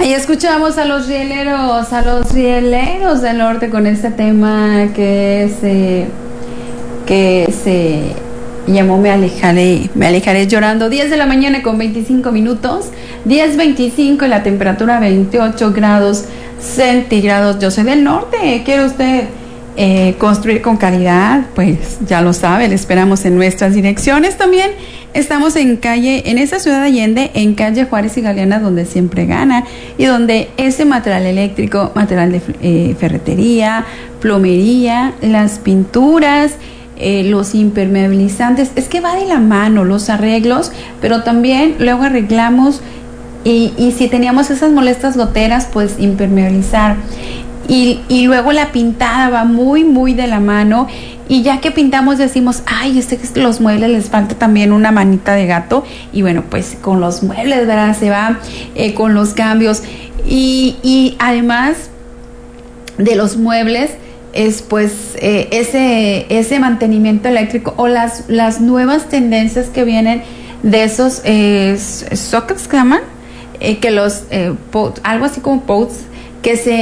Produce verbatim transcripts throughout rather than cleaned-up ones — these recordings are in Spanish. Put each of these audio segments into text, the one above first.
Y escuchamos a los rieleros, a los rieleros del norte con este tema que se, que se llamó Me alejaré, me alejaré llorando. diez de la mañana con veinticinco minutos, diez veinticinco y la temperatura veintiocho grados centígrados. Yo soy del norte. ¿Quiere usted eh, construir con calidad? Pues ya lo sabe, le esperamos en nuestras direcciones. También estamos en calle, en esta ciudad de Allende, en calle Juárez y Galeana, donde siempre gana, y donde ese material eléctrico, material de eh, ferretería, plomería, las pinturas, eh, los impermeabilizantes, es que va de la mano los arreglos, pero también luego arreglamos y, y si teníamos esas molestas goteras, pues impermeabilizar. Y, y luego la pintada va muy, muy de la mano. Y ya que pintamos decimos, ay, este, los muebles les falta también una manita de gato. Y bueno, pues con los muebles, ¿verdad? Se va eh, con los cambios. Y, y además de los muebles, es pues eh, ese, ese mantenimiento eléctrico o las, las nuevas tendencias que vienen de esos eh, sockets que llaman, eh, que los, eh, pot, algo así como posts, que se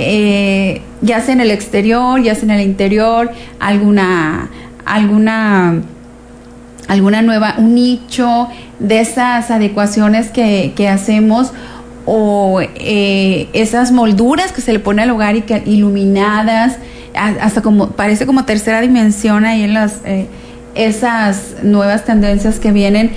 eh, ya sea en el exterior, ya sea en el interior, alguna alguna alguna nueva, un nicho de esas adecuaciones que, que hacemos, o eh, esas molduras que se le pone al hogar y que iluminadas, hasta como parece como tercera dimensión ahí en las eh, esas nuevas tendencias que vienen.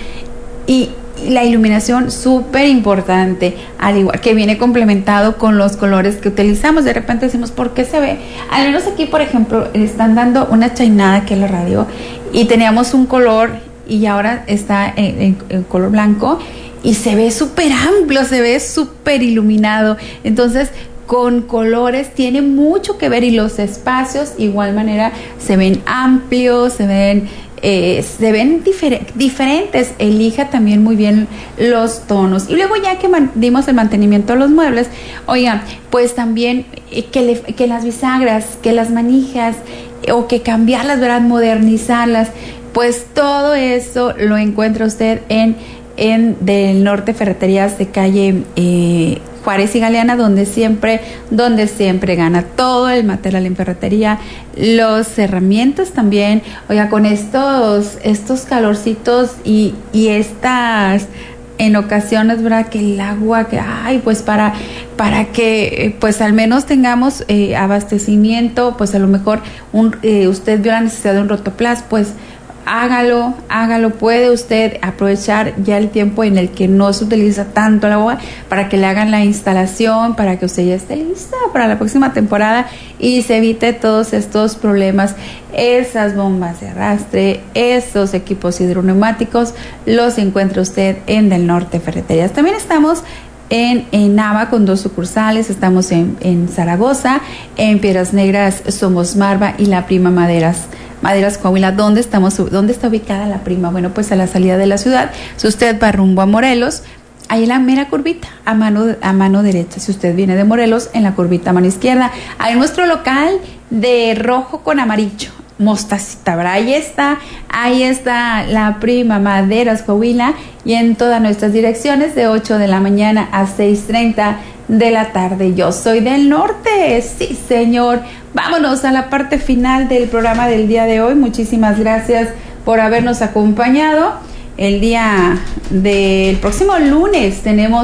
Y la iluminación súper importante, al igual que viene complementado con los colores que utilizamos. De repente decimos, ¿por qué se ve? Al menos aquí, por ejemplo, están dando una chainada que es la radio, y teníamos un color y ahora está en, en, en color blanco y se ve súper amplio, se ve súper iluminado. Entonces, con colores tiene mucho que ver, y los espacios igual manera se ven amplios, se ven Eh, se ven difer- diferentes. Elija también muy bien los tonos. Y luego, ya que man- dimos el mantenimiento de los muebles, oiga, pues también eh, que, le, que las bisagras, que las manijas, eh, o que cambiarlas, ¿verdad? Modernizarlas. Pues todo eso lo encuentra usted en, en Del Norte Ferreterías de calle eh, Juárez y Galeana, donde siempre, donde siempre gana todo el material en ferretería, los herramientas también. Oiga, con estos, estos calorcitos y, y estas, en ocasiones, ¿verdad? Que el agua, que, ay, pues para, para que, pues al menos tengamos eh, abastecimiento, pues a lo mejor un, eh, usted vio la necesidad de un rotoplas, pues hágalo, hágalo. Puede usted aprovechar ya el tiempo en el que no se utiliza tanto el agua para que le hagan la instalación, para que usted ya esté lista para la próxima temporada y se evite todos estos problemas. Esas bombas de arrastre, esos equipos hidroneumáticos, los encuentra usted en Del Norte Ferreterías. También estamos en, en Nava con dos sucursales, estamos en, en Zaragoza, en Piedras Negras somos Marva y La Prima Maderas. Maderas Coahuila. ¿Dónde estamos? ¿Dónde está ubicada La Prima? Bueno, pues a la salida de la ciudad. Si usted va rumbo a Morelos, ahí en la mera curvita, a mano, a mano derecha. Si usted viene de Morelos, en la curvita a mano izquierda. Ahí nuestro local de rojo con amarillo, mostacita, ¿verdad? Ahí está, ahí está La Prima Maderas Coahuila, y en todas nuestras direcciones de ocho de la mañana a seis treinta de la tarde. Yo soy del norte, sí señor. Vámonos a la parte final del programa del día de hoy. Muchísimas gracias por habernos acompañado. El día del próximo lunes tenemos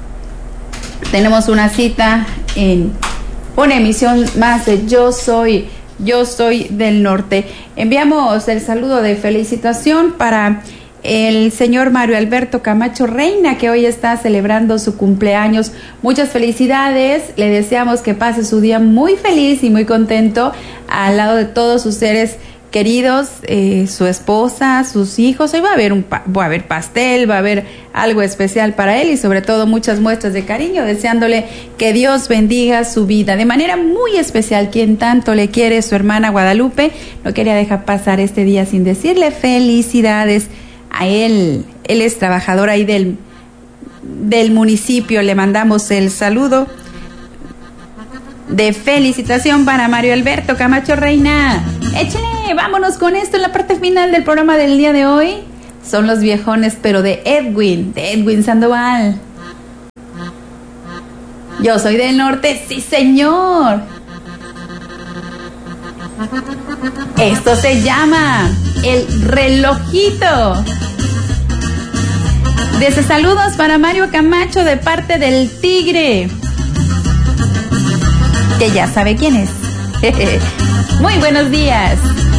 tenemos una cita en una emisión más de Yo Soy, Yo Soy del Norte. Enviamos el saludo de felicitación para el señor Mario Alberto Camacho Reina, que hoy está celebrando su cumpleaños. Muchas felicidades, le deseamos que pase su día muy feliz y muy contento al lado de todos sus seres queridos, eh, su esposa, sus hijos. Hoy va a haber un pa- va a haber pastel, va a haber algo especial para él, y sobre todo muchas muestras de cariño, deseándole que Dios bendiga su vida de manera muy especial. Quien tanto le quiere, su hermana Guadalupe, no quería dejar pasar este día sin decirle felicidades a él. Él es trabajador ahí del, del municipio. Le mandamos el saludo de felicitación para Mario Alberto Camacho Reina. Échale, vámonos con esto en la parte final del programa del día de hoy. Son los viejones, pero de Edwin, de Edwin Sandoval. Yo soy del norte, sí señor. Esto se llama el relojito. Desde saludos para Mario Camacho de parte del Tigre, que ya sabe quién es. Muy buenos días.